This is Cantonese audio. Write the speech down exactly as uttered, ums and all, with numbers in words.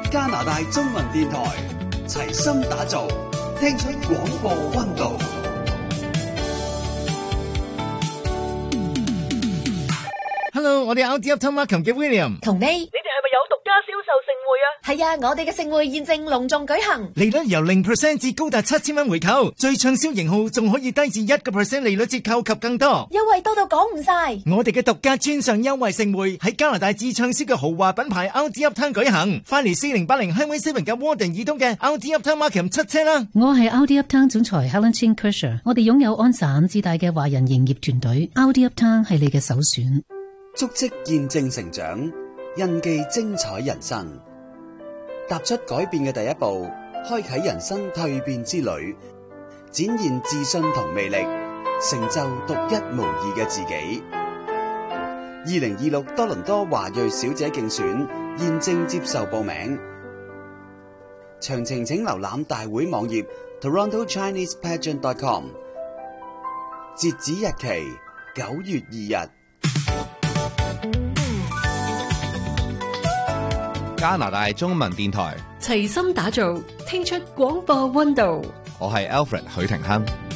加拿大中文電台，齊心打造，聽出廣播溫度。 Hello， 我哋 R D Uptown Markham 嘅 William， 同你， 你哋係咪有獨家銷售盛會啊？ 係啊，我哋嘅盛會現正隆重舉行， 利率由零 percent 至高達七千蚊回購，最暢銷型號仲可以低至一個 percent 利率折扣及更多， 優惠多到講唔晒。 我哋嘅獨家專上優惠盛會喺加拿大至暢銷嘅豪華品牌 R D Uptown 舉行，快嚟四零八零 Highway Seven 嘅 Warden 以東嘅 R D Uptown Markham 七車啦！ 我係 R D Uptown 總裁 Helen Chin Kersher， 我哋擁有安省至大嘅華人營業團隊 ，R D Uptown 係你嘅首選。 足跡見證成長，印記精彩人生。踏出改變嘅第一步，開啟人生蛻變之旅，展現自信同魅力，成就獨一無二嘅自己。二零二六多倫多華裔小姐競選現正接受報名，詳情請瀏覽大會網頁 toronto chinese pageant dot com， 截止日期九月二日。 加拿大中文電台， 齊心打造，聽出廣播溫度。 我係 Alfred 許廷鏗。